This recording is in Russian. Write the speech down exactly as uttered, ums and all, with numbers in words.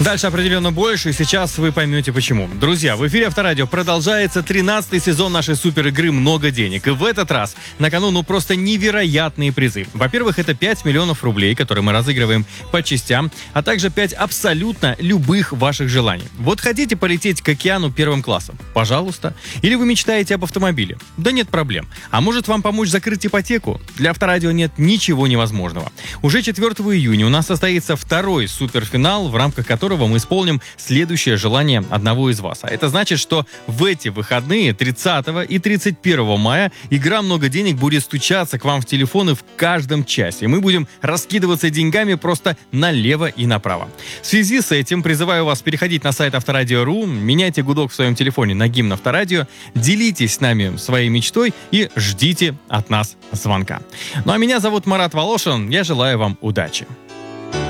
Дальше определенно больше, и сейчас вы поймете почему. Друзья, в эфире Авторадио продолжается тринадцатый сезон нашей супер игры «Много денег». И в этот раз на кону ну просто невероятные призы. Во-первых, это пять миллионов рублей, которые мы разыгрываем по частям, а также пять абсолютно любых ваших желаний. Вот хотите полететь к океану первым классом? Пожалуйста. Или вы мечтаете об автомобиле? Да нет проблем. А может вам помочь закрыть ипотеку? Для Авторадио нет ничего невозможного. Уже четвёртого июня у нас состоится второй суперфинал, в рамках которого мы исполним следующее желание одного из вас. А это значит, что в эти выходные, тридцатого и тридцать первого мая, игра «Много денег» будет стучаться к вам в телефоны в каждом часе. Мы будем раскидываться деньгами просто налево и направо. В связи с этим призываю вас переходить на сайт авторадио точка ру, меняйте гудок в своем телефоне на гимн Авторадио, делитесь с нами своей мечтой и ждите от нас звонка. Ну а меня зовут Марат Волошин, я желаю вам удачи.